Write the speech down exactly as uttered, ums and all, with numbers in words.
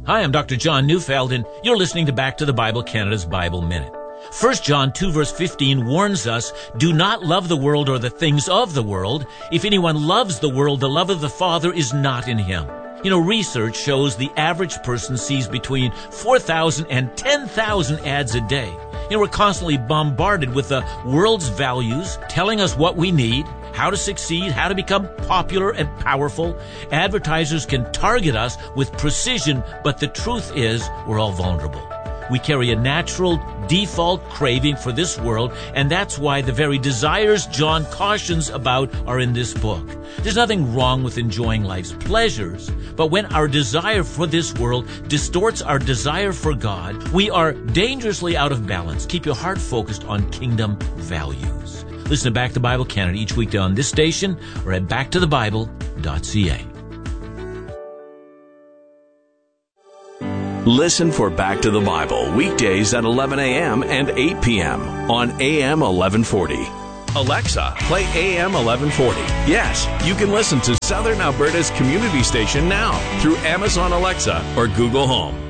Hi, I'm Doctor John Neufeld, and you're listening to Back to the Bible, Canada's Bible Minute. First John two verse fifteen warns us, do not love the world or the things of the world. If anyone loves the world, the love of the Father is not in him. You know, research shows the average person sees between four thousand and ten thousand ads a day. You know, we're constantly bombarded with the world's values, telling us what we need, how to succeed, how to become popular and powerful. Advertisers can target us with precision, but the truth is we're all vulnerable. We carry a natural default craving for this world, and that's why the very desires John cautions about are in this book. There's nothing wrong with enjoying life's pleasures, but when our desire for this world distorts our desire for God, we are dangerously out of balance. Keep your heart focused on kingdom values. Listen to Back to the Bible Canada each weekday on this station or at back to the bible dot c a. Listen for Back to the Bible weekdays at eleven a.m. and eight p.m. on A M eleven forty. Alexa, play A M eleven forty. Yes, you can listen to Southern Alberta's community station now through Amazon Alexa or Google Home.